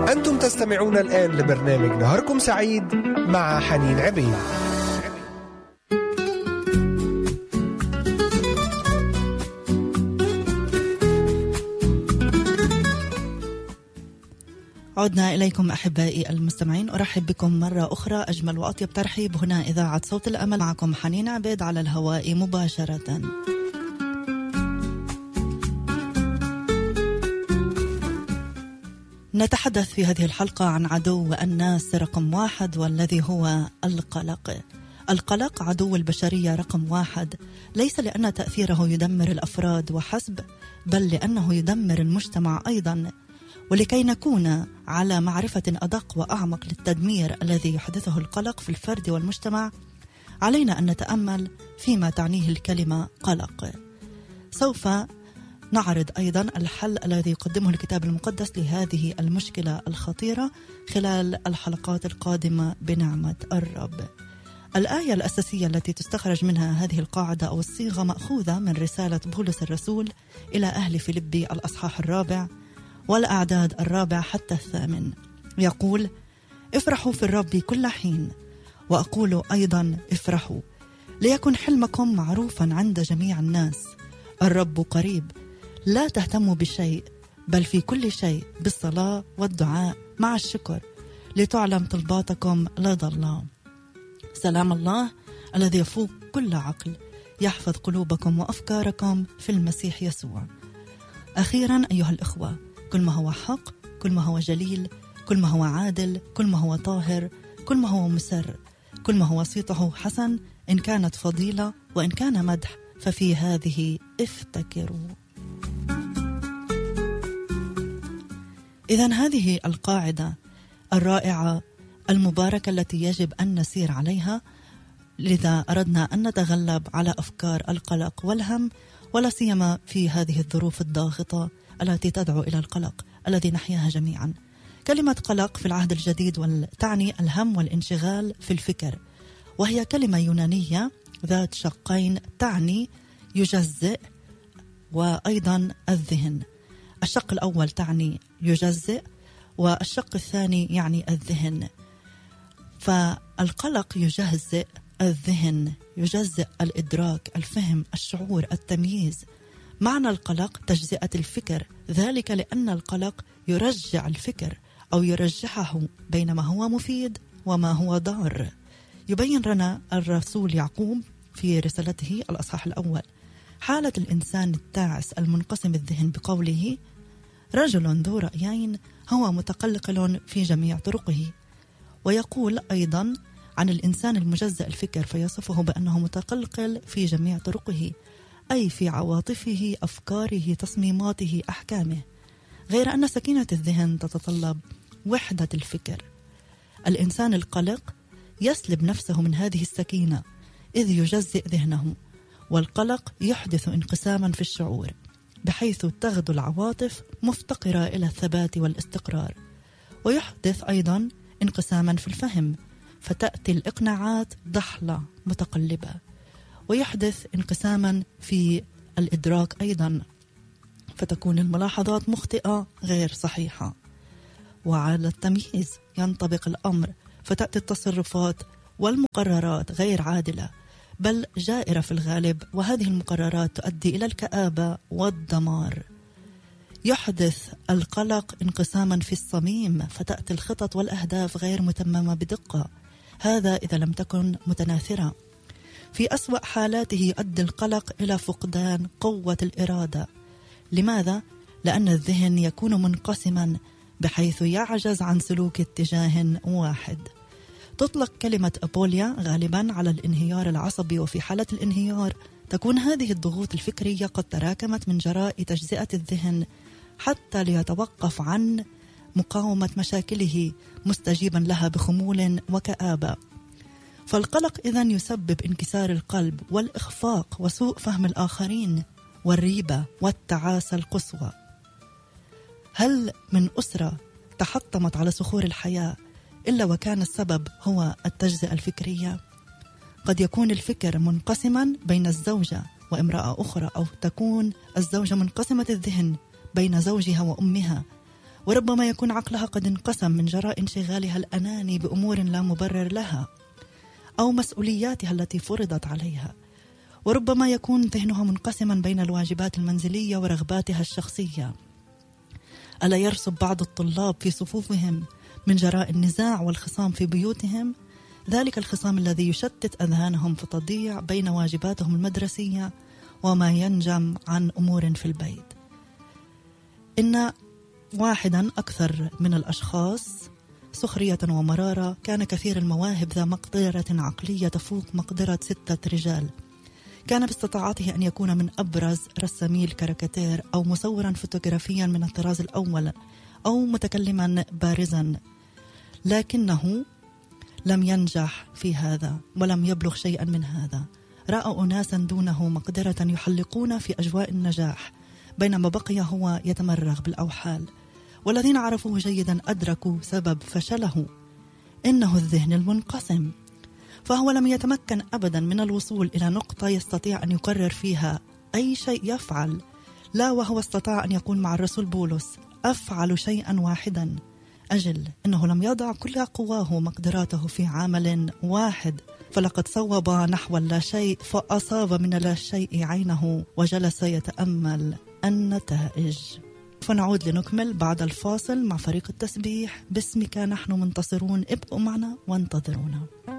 أنتم تستمعون الآن لبرنامج نهاركم سعيد مع حنين عبيد. عدنا إليكم أحبائي المستمعين، أرحب بكم مرة أخرى، أجمل وأطيب ترحيب هنا إذاعة صوت الأمل، معكم حنين عبيد على الهواء مباشرة. نتحدث في هذه الحلقة عن عدو الناس رقم 1 والذي هو القلق. القلق عدو البشرية رقم 1، ليس لأن تأثيره يدمر الأفراد وحسب، بل لأنه يدمر المجتمع أيضا. ولكي نكون على معرفة أدق وأعمق للتدمير الذي يحدثه القلق في الفرد والمجتمع، علينا أن نتأمل فيما تعنيه الكلمة قلق. سوف نعرض أيضا الحل الذي يقدمه الكتاب المقدس لهذه المشكلة الخطيرة خلال الحلقات القادمة بنعمة الرب. الآية الأساسية التي تستخرج منها هذه القاعدة أو الصيغة مأخوذة من رسالة بولس الرسول إلى أهل فيلبي الأصحاح 4 والأعداد 4 حتى 8. يقول: افرحوا في الرب كل حين، وأقول أيضا افرحوا، ليكن حلمكم معروفا عند جميع الناس، الرب قريب، لا تهتموا بشيء، بل في كل شيء بالصلاة والدعاء مع الشكر لتعلم طلباتكم لدى الله. سلام الله الذي يفوق كل عقل يحفظ قلوبكم وأفكاركم في المسيح يسوع. أخيرا أيها الإخوة، كل ما هو حق، كل ما هو جليل، كل ما هو عادل، كل ما هو طاهر، كل ما هو مسر، كل ما هو صيته حسن، إن كانت فضيلة وإن كان مدح، ففي هذه افتكروا. إذن هذه القاعدة الرائعة المباركة التي يجب أن نسير عليها، لذا أردنا أن نتغلب على أفكار القلق والهم، ولا سيما في هذه الظروف الضاغطة التي تدعو إلى القلق الذي نحياها جميعا. كلمة قلق في العهد الجديد تعني الهم والانشغال في الفكر، وهي كلمة يونانية ذات شقين، تعني يجزئ وأيضا الذهن. الشق الأول تعني يجزئ، والشق الثاني يعني الذهن. فالقلق يجزئ الذهن، يجزئ الإدراك، الفهم، الشعور، التمييز. معنى القلق تجزئة الفكر، ذلك لأن القلق يرجع الفكر أو يرجحه بين ما هو مفيد وما هو ضار. يبين لنا الرسول يعقوب في رسالته الأصحاح الأول حالة الإنسان التاعس المنقسم الذهن بقوله: رجل ذو رأيين هو متقلقل في جميع طرقه. ويقول أيضا عن الإنسان المجزأ الفكر فيصفه بأنه متقلقل في جميع طرقه، أي في عواطفه، أفكاره، تصميماته، أحكامه. غير أن سكينة الذهن تتطلب وحدة الفكر. الإنسان القلق يسلب نفسه من هذه السكينة إذ يجزئ ذهنه، والقلق يحدث انقساما في الشعور، بحيث تغدو العواطف مفتقرة إلى الثبات والاستقرار، ويحدث أيضا انقساما في الفهم، فتأتي الإقناعات ضحلة متقلبة، ويحدث انقساما في الإدراك أيضا، فتكون الملاحظات مخطئة غير صحيحة. وعلى التمييز ينطبق الأمر، فتأتي التصرفات والمقررات غير عادلة بل جائرة في الغالب، وهذه المقررات تؤدي إلى الكآبة والدمار. يحدث القلق انقساما في الصميم، فتأتي الخطط والأهداف غير متممة بدقة، هذا إذا لم تكن متناثرة. في أسوأ حالاته يؤدي القلق إلى فقدان قوة الإرادة. لماذا؟ لأن الذهن يكون منقسما بحيث يعجز عن سلوك اتجاه واحد. تطلق كلمة أبوليا غالبا على الانهيار العصبي، وفي حالة الانهيار تكون هذه الضغوط الفكرية قد تراكمت من جراء تجزئة الذهن حتى ليتوقف عن مقاومة مشاكله، مستجيبا لها بخمول وكآبة. فالقلق إذن يسبب انكسار القلب والإخفاق وسوء فهم الآخرين والريبة والتعاسة القصوى. هل من أسرة تحطمت على صخور الحياة إلا وكان السبب هو التجزئة الفكرية؟ قد يكون الفكر منقسما بين الزوجة وامرأة أخرى، أو تكون الزوجة منقسمة الذهن بين زوجها وأمها، وربما يكون عقلها قد انقسم من جراء انشغالها الأناني بأمور لا مبرر لها أو مسؤولياتها التي فرضت عليها. وربما يكون ذهنها منقسما بين الواجبات المنزلية ورغباتها الشخصية. ألا يرسب بعض الطلاب في صفوفهم من جراء النزاع والخصام في بيوتهم، ذلك الخصام الذي يشتت أذهانهم فتضيع بين واجباتهم المدرسية وما ينجم عن أمور في البيت. إن واحدا أكثر من الأشخاص سخرية ومرارة كان كثير المواهب ذا مقدرة عقلية تفوق مقدرة 6 رجال. كان باستطاعته أن يكون من أبرز رسامي الكاريكاتير أو مصورا فوتوغرافيا من الطراز الأول أو متكلما بارزا، لكنه لم ينجح في هذا ولم يبلغ شيئا من هذا. رأى أناسا دونه مقدرة يحلقون في أجواء النجاح بينما بقي هو يتمرغ بالأوحال. والذين عرفوه جيدا أدركوا سبب فشله، إنه الذهن المنقسم. فهو لم يتمكن أبدا من الوصول إلى نقطة يستطيع أن يقرر فيها أي شيء يفعل. لا، وهو استطاع أن يقول مع الرسول بولس: أفعل شيئا واحدا. أجل إنه لم يضع كل قواه ومقدراته في عمل واحد، فلقد صوب نحو لا شيء فأصاب من لا شيء عينه وجلس يتأمل النتائج. فنعود لنكمل بعد الفاصل مع فريق التسبيح. باسمك نحن منتصرون. ابقوا معنا وانتظرونا.